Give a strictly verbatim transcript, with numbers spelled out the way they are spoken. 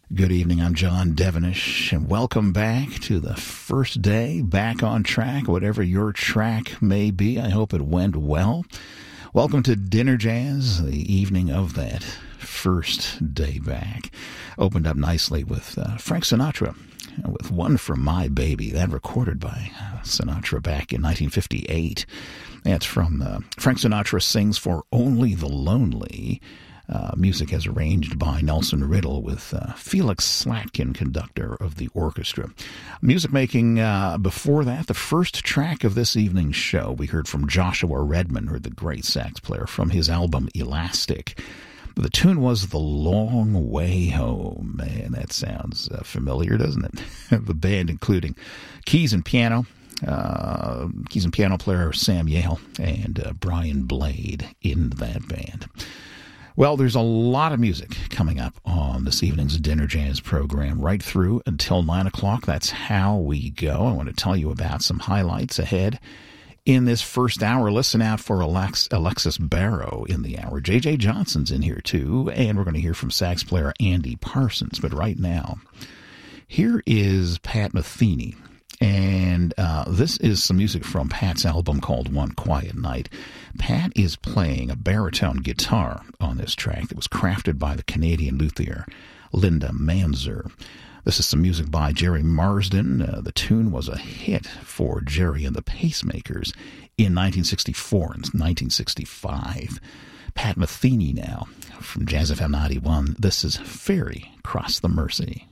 Good evening, I'm John Devenish, and welcome back to the first day, back on track, whatever your track may be. I hope it went well. Welcome to Dinner Jazz, the evening of that first day back. Opened up nicely with uh, Frank Sinatra, with One for My Baby, that recorded by Sinatra back in nineteen fifty-eight. That's from uh, Frank Sinatra Sings for Only the Lonely. Uh, music as arranged by Nelson Riddle with uh, Felix Slatkin, conductor of the orchestra. Music making uh, before that, the first track of this evening's show, we heard from Joshua Redman, heard the great sax player, from his album Elastic. The tune was The Long Way Home. Man, that sounds uh, familiar, doesn't it? The band including keys and piano, uh, keys and piano player Sam Yale, and uh, Brian Blade in that band. Well, there's a lot of music coming up on this evening's Dinner Jazz program, right through until nine o'clock. That's how we go. I want to tell you about some highlights ahead in this first hour. Listen out for Alex, Alexis Barrow in the hour. J J Johnson's in here, too, and we're going to hear from sax player Andy Parsons. But right now, here is Pat Metheny. And uh, this is some music from Pat's album called One Quiet Night. Pat is playing a baritone guitar on this track that was crafted by the Canadian luthier Linda Manzer. This is some music by Jerry Marsden. Uh, the tune was a hit for Jerry and the Pacemakers in nineteen sixty-four and nineteen sixty-five. Pat Metheny now from Jazz F M ninety-one. This is Ferry Cross the Mersey.